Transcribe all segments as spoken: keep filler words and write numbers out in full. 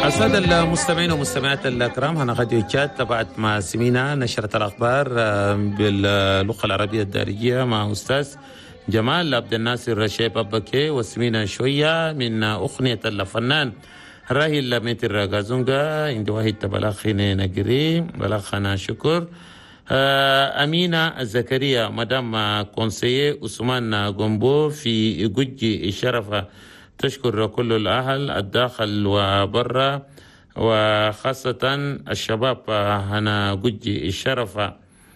السادة المستمعين ومستمعات الكرام، هنا غاديو تشات تبعت مع سمينا نشرة الأخبار باللغة العربية الدارجية مع أستاذ جمال عبد الناصر شيب أبكي، وسمينا شوية من أغنية الفنان راهي متر غازونغا عند واحد تبلاخين نجري بلاخنا شكر. أمينة زكريا مدام كونسيي عثمان غومبو في جوجي الشرفة تشكر كل الأهل الداخل وبرا وخاصة الشباب هنا جوجي الشرفة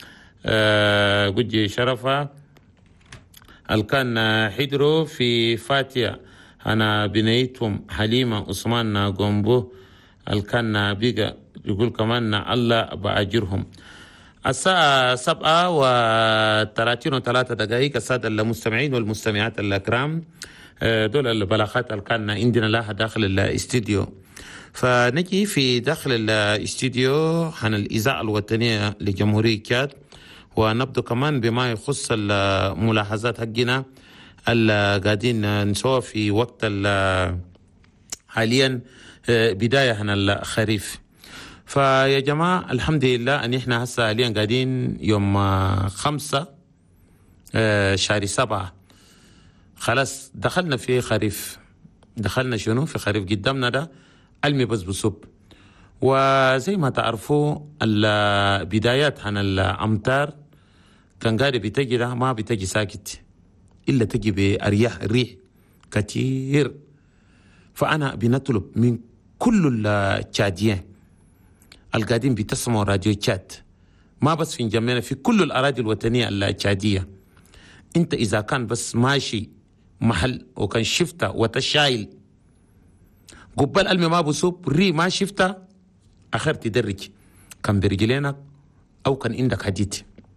جوجي الشرفة الكان حضروا في فاتية أنا بنيتهم حليمة عثمان غومبو الكان بيجا يقول كمان الله بأجرهم. الساعة سبعة وثلاثين وثلاثة دقائق. السادة المستمعين والمستمعات الأكرام، دول البلاغات اللي كان عندنا لها داخل الاستديو، فنجي في داخل الاستديو عن الإذاعة الوطنية لجمهورية تشاد، ونبدو كمان بما يخص الملاحظات حقنا اللي قاعدين نسوها في وقت حاليا بداية عن الخريف. فيا جماعة الحمد لله أن إحنا هسه حاليا قاعدين يوم خمسة شهر سبعة، خلاص دخلنا في خريف. دخلنا شنو في خريف؟ قدامنا ده المي بس بصب، وزي ما تعرفوا البدايات عن الأمطار كان قاعدة بتجي ده ما بتجي ساكت إلا تجي بأرياح ريح كتير. فأنا بنطلب من كل التشاديين القاعدين بتسمعوا راديو تشات، ما بس في جميعنا، في كل الأراضي الوطنية التشادية، أنت إذا كان بس ماشي محل وكان شفته وتشايل قبال المي ما بصوب ري ما شفته آخر تدرج كان برجلينك أو كان عندك حديد.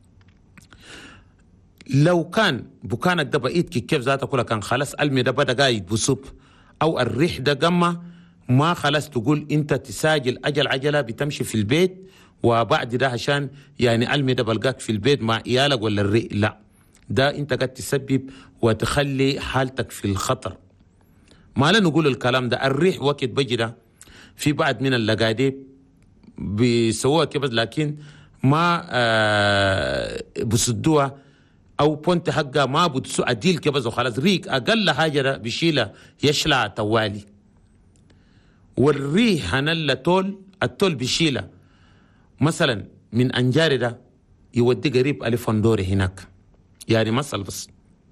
لو كان بكانك ده بقيت كيف ذاتك كلها كان خلاص المي ده بدا قايد بصوب أو الريح ده قمة ما خلاص تقول انت تساجل اجل عجله بتمشي في البيت وبعد ده عشان يعني المي ده بلقاك في البيت مع عيالك ولا الرئ، لا، ده انت قد تسبب وتخلي حالتك في الخطر. ما لا نقول الكلام ده، الريح وقت بجي ده في بعض من اللقادي بيسووها كبس لكن ما آه بسدوها او بونت حقها ما بتسو اديل كبس وخلاص ريك اقل حاجه ده بيشيلها يشلع توالي. والريح هنلا تول التول بيشيلها مثلا من انجاري ده يودي قريب الف فندوري هناك، يعني مثل بس.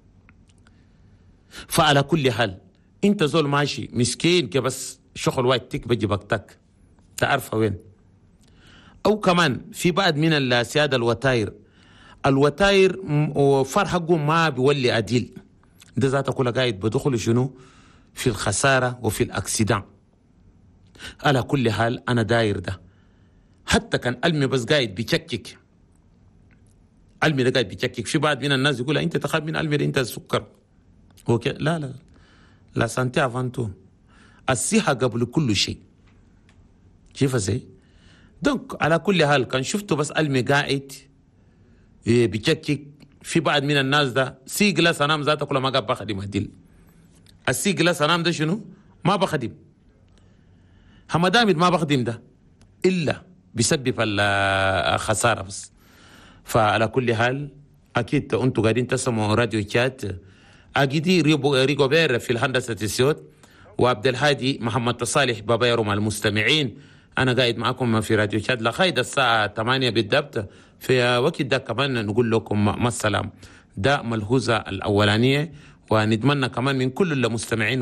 فعلى كل حال انت زول ماشي مسكين كبس شغل وايد تك بجي بكتك تعرف وين. او كمان في بعض من السياده الوتاير الوتاير وفر حقهم ما بيولي اديل، ده ذاته كله قاعد بدخل شنو في الخساره وفي الاكسيدان. على كل حال أنا داير ده، حتى كان المي بس قاعد بيشكك، المي ده قاعد بيشكك. في بعض من الناس يقول أنت تخاف من المي ده أنت السكر أوكي، لا لا لا سانتي أفانتو، الصحة قبل كل شيء. شوف ازاي؟ دونك على كل حال كان شفته بس المي قاعد بيشكك. في بعض من الناس ده سيجلا سنام ذاته كله ما قاعد بخدم هديل. السيجلا سنام ده شنو؟ ما بخدم. همدامد ما بخدم ده إلا بسبب الخسارة بس. فعلى كل حال أكيد أنتوا قاعدين تسمعوا راديو تشات، أكيد ريغوبير في الهندسة الصوت وعبد الهادي محمد تصالح بابا يروم المستمعين. أنا قاعد معكم في راديو تشات لغاية الساعة ثمانية بالضبط. في وقت ده كمان نقول لكم مع السلام. ده ملحوظة الأولانية، ونتمنى كمان من كل المستمعين